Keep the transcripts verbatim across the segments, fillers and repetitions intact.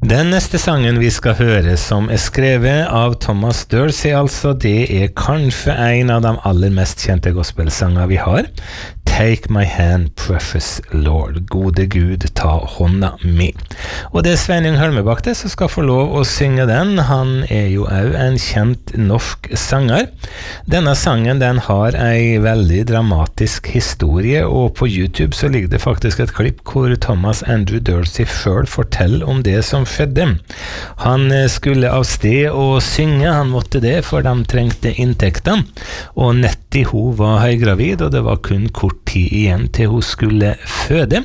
Den neste sangen vi skal høre som er skrevet av Thomas Dorsey, altså, det er kanskje en av de aller mest kjente gospelsanger vi har. Take my hand, precious Lord. Gode Gud, ta hånda mi. Og det er Sveinung Hølmebakte som skal få lov å synge den. Han er jo også en kjent norsk sanger. Denne sangen, den har en veldig dramatisk historie, og på YouTube så ligger det faktisk et klipp hvor Thomas Andrew Dorsey selv forteller om det som skjedde. Han skulle av sted og synge, han måtte det, for de trengte inntekter, og Nettie hun var høygravid, og det var kun kort tid igjen til hun skulle føde,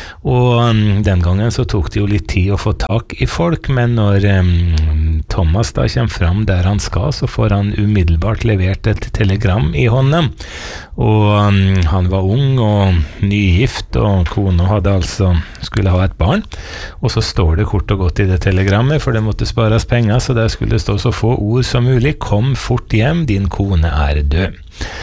og um, den gangen så tok det jo litt tid å få tak i folk, men når um, Thomas da kommer fram der han skal, så får han umiddelbart levert et telegram i hånden, og um, han var ung og nygift, og kona hadde altså skulle ha et barn, og så står det kort og godt i det telegrammet, for det måtte spares penger, så der skulle det stå så få ord som mulig: kom fort hjem, din kone er død.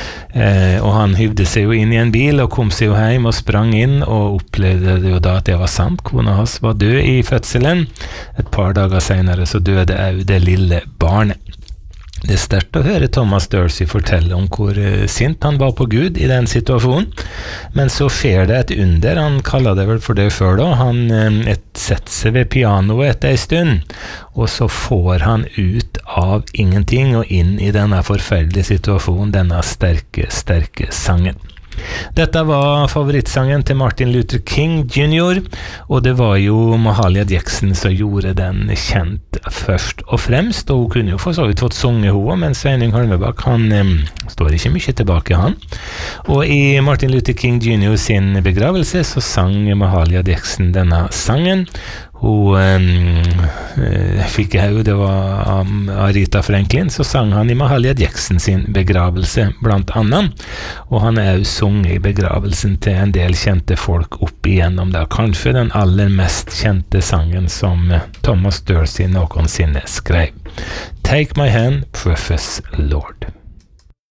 Eh, og han hyvde seg jo inn i en bil og kom seg jo hjem og sprang inn og opplevde jo da at det var sant. Kona hans var død i fødselen. Et par dager senere så døde også det lille barnet. Det er sterkt å høre Thomas Dorsey fortelle om hvor uh, sint han var på Gud i den situasjonen, men så skjer det et under. Han kaller det vel for det før da. Han um, et, setter seg ved pianoet etter en stund, og så får han ut av ingenting og inn i denne forferdelige situasjonen, denne sterke, sterke sangen. Dette var favorittsangen til Martin Luther King junior, og det var jo Mahalia Jackson som gjorde den kjent først og fremst, og hun kunne jo for så vidt fått sunge henne, men Sveinung Holmebakk, han um, står ikke mye tilbake, han. Og i Martin Luther King junior sin begravelse så sang Mahalia Jackson denne sangen. Hun um, fikk jo, det var um, Aretha Franklin, så sang han i Mahalia Jackson sin begravelse blant annet, og han er jo sunget i begravelsen til en del kjente folk opp igjennom det, kanskje den aller mest kjente sangen som Thomas Dorsey noensinne skrev. Take my hand, precious Lord.